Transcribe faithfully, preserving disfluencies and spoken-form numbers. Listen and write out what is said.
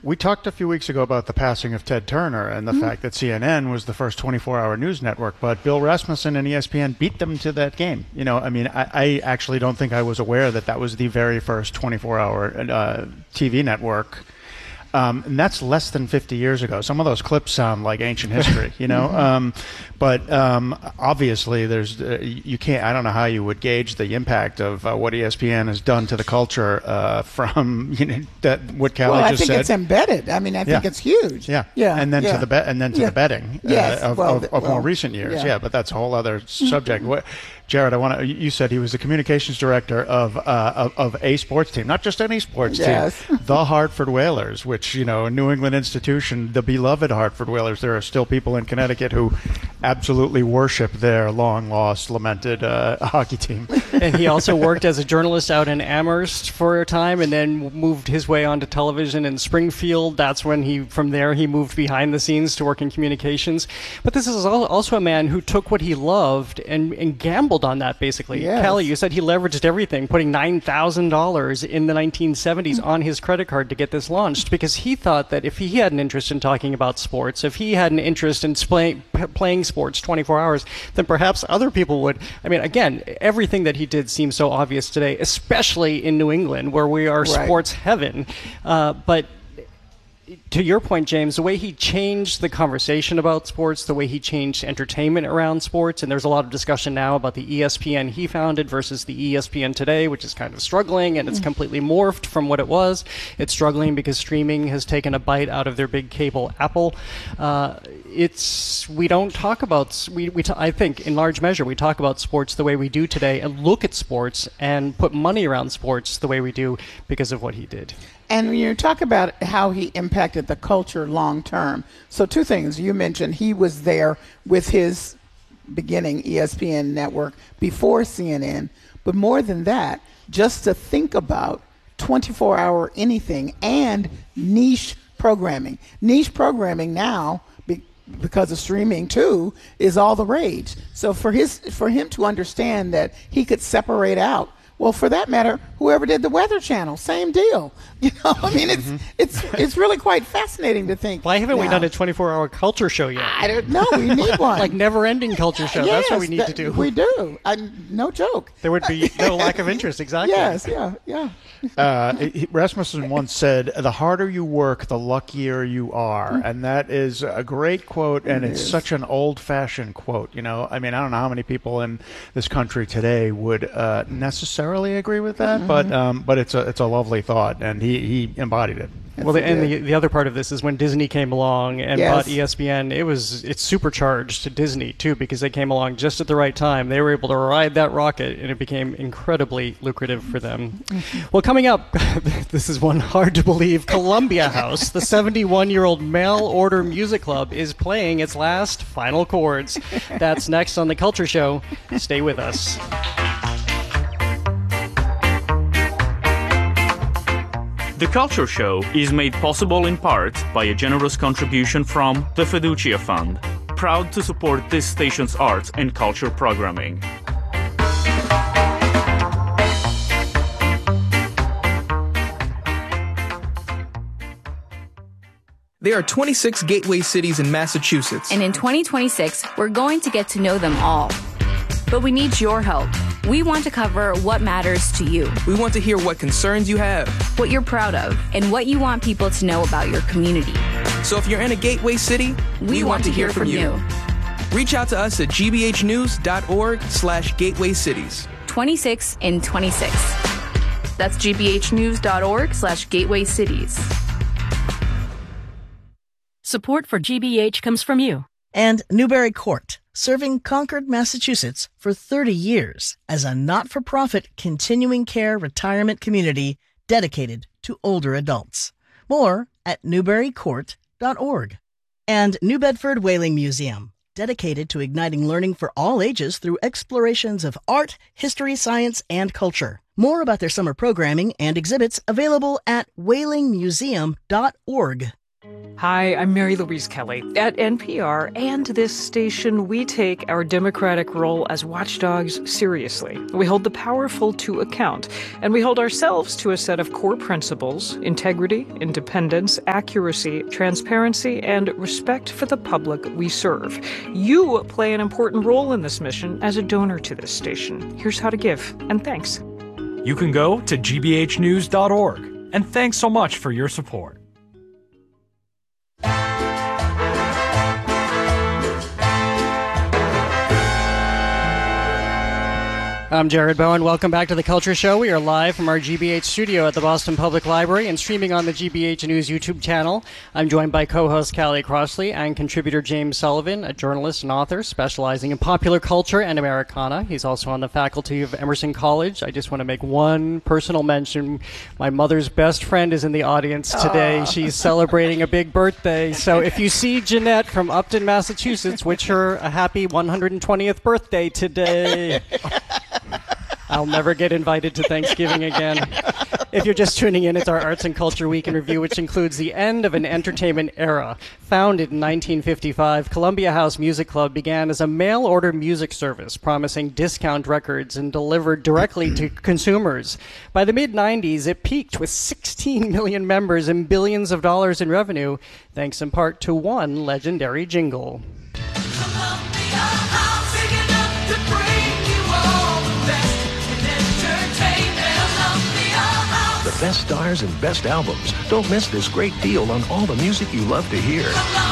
We talked a few weeks ago about the passing of Ted Turner and the mm-hmm. fact that C N N was the first twenty-four hour news network, but Bill Rasmussen and E S P N beat them to that game. You know, I mean, I, I actually don't think I was aware that that was the very first twenty-four hour uh, T V network. Um, and that's less than fifty years ago. Some of those clips sound like ancient history, you know. um, but um, obviously, there's uh, you can't. I don't know how you would gauge the impact of uh, what E S P N has done to the culture uh, from you know that what Callie well, just said. I think it's embedded. I mean, I think yeah. it's huge. Yeah, yeah, and then yeah. to the bet, and then to yeah. the betting yes. uh, of, well, of, of well, more recent years. Yeah. yeah, but that's a whole other subject. What, Jared, I want to. You said he was the communications director of uh, of, of a sports team, not just any sports yes. team, the Hartford Whalers, which you know, a New England institution, the beloved Hartford Whalers. There are still people in Connecticut who absolutely worship their long lost, lamented uh, hockey team. And he also worked as a journalist out in Amherst for a time, and then moved his way onto television in Springfield. That's when he, from there, he moved behind the scenes to work in communications. But this is also a man who took what he loved and, and gambled on that, basically. Yes. Callie, you said he leveraged everything, putting nine thousand dollars in the nineteen seventies on his credit card to get this launched, because he thought that if he had an interest in talking about sports, if he had an interest in play, playing sports twenty-four hours, then perhaps other people would. I mean, again, everything that he did seems so obvious today, especially in New England, where we are right. sports heaven. Uh, but to your point, James, the way he changed the conversation about sports, the way he changed entertainment around sports, and there's a lot of discussion now about the E S P N he founded versus the E S P N today, which is kind of struggling, and it's completely morphed from what it was. It's struggling because streaming has taken a bite out of their big cable Apple. Uh, it's we don't talk about we we t- I think in large measure we talk about sports the way we do today, and look at sports and put money around sports the way we do because of what he did. And when you talk about how he impacted the culture long term, so two things. You mentioned he was there with his beginning E S P N network before C N N, but more than that, just to think about twenty-four hour anything and niche programming. Niche programming now, be, because of streaming too, is all the rage. So for his for him to understand that he could separate out. Well, for that matter, whoever did the Weather Channel, same deal. You know, I mean, it's mm-hmm. it's it's really quite fascinating to think. Why haven't now. we done a twenty-four hour culture show yet? I don't know. We need one. Like never-ending culture show. Yes, That's what we need that, to do. We do. I, no joke. There would be no lack of interest. Exactly. Yes. Yeah. Yeah. Uh, he, Rasmussen once said, "The harder you work, the luckier you are," and that is a great quote, and it it's is. such an old-fashioned quote. You know, I mean, I don't know how many people in this country today would uh, necessarily agree with that, mm-hmm. but um, but it's a it's a lovely thought, and he, he embodied it. Well, the, and the the other part of this is when Disney came along and yes. bought E S P N, it was it's supercharged to Disney too, because they came along just at the right time. They were able to ride that rocket, and it became incredibly lucrative for them. Mm-hmm. Well, coming up, this is one hard to believe. Columbia House, the seventy-one-year-old mail-order music club, is playing its last final chords. That's next on The Culture Show. Stay with us. The Culture Show is made possible in part by a generous contribution from the Fiducia Fund, proud to support this station's arts and culture programming. There are twenty-six gateway cities in Massachusetts. And in twenty twenty-six, we're going to get to know them all. But we need your help. We want to cover what matters to you. We want to hear what concerns you have, what you're proud of, and what you want people to know about your community. So if you're in a gateway city, we, we want, want to hear, hear from, from you. you. Reach out to us at gbhnews.org slash gateway cities. twenty-six in twenty-six. That's gbhnews.org slash gateway cities. Support for G B H comes from you. And Newbury Court, serving Concord, Massachusetts for thirty years as a not-for-profit continuing care retirement community dedicated to older adults. More at newbury court dot org. And New Bedford Whaling Museum, dedicated to igniting learning for all ages through explorations of art, history, science, and culture. More about their summer programming and exhibits available at whaling museum dot org. Hi, I'm Mary Louise Kelly. At N P R and this station, we take our democratic role as watchdogs seriously. We hold the powerful to account, and we hold ourselves to a set of core principles: integrity, independence, accuracy, transparency, and respect for the public we serve. You play an important role in this mission as a donor to this station. Here's how to give, and thanks. You can go to G B H news dot org, and thanks so much for your support. I'm Jared Bowen. Welcome back to The Culture Show. We are live from our G B H studio at the Boston Public Library and streaming on the G B H News YouTube channel. I'm joined by co-host Callie Crossley and contributor James Sullivan, a journalist and author specializing in popular culture and Americana. He's also on the faculty of Emerson College. I just want to make one personal mention. My mother's best friend is in the audience today. Aww. She's celebrating a big birthday. So if you see Jeanette from Upton, Massachusetts, wish her a happy one hundred twentieth birthday today. I'll never get invited to Thanksgiving again. If you're just tuning in, it's our Arts and Culture Week in Review, which includes the end of an entertainment era. Founded in nineteen fifty-five, Columbia House Music Club began as a mail-order music service, promising discount records and delivered directly to consumers. By the mid nineties, it peaked with sixteen million members and billions of dollars in revenue, thanks in part to one legendary jingle. The best stars and best albums. Don't miss this great deal on all the music you love to hear.